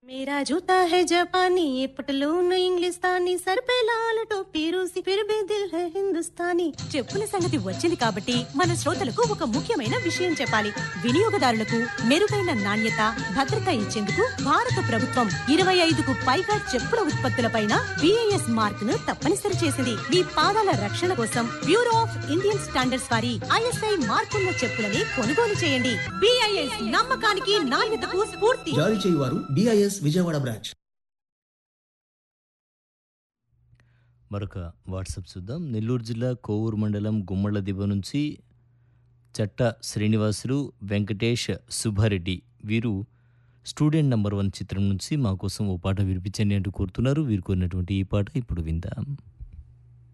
मेरा जूता है जापानी ये पटलून इंग्लिस्तानी सर पे लाल टोपी रूसी फिर भी दिल है हिंदुस्तानी చెప్పుల సంగతి వచ్చింది కాబట్టి మన శ్రోతలకు ఒక ముఖ్యమైన విషయం చెప్పాలి. వినియోగదారులకు మెరుగైన నాణ్యత భద్రత ఇచ్చేందుకు భారత ప్రభుత్వం 25కు పైగా చెప్పుల ఉత్పత్తులపైన BIS మార్క్ ను తప్పనిసరి చేసింది. మీ పాదాల రక్షణ కోసం బ్యూరో ఆఫ్ ఇండియన్ స్టాండర్డ్స్ వారి ISI మార్కున్న చెప్పులని కొనుగోలు చేయండి. BIS నమ్మకానికి నాణ్యతకు స్ఫూర్తి. జారీ చేయువారు BIS విజయవాడ బ్రాంచ్. మరొక వాట్సాప్ చూద్దాం. నెల్లూరు జిల్లా కోవూరు మండలం గుమ్మళ్ళ దిబ్బ నుంచి చట్ట శ్రీనివాసులు, వెంకటేష్, సుబ్బారెడ్డి వీరు స్టూడెంట్ నంబర్ 1 చిత్రం నుంచి మా కోసం ఓ పాట వినిపించండి అంటూ కోరుతున్నారు. వీరు కోరినటువంటి ఈ పాట ఇప్పుడు విందాం.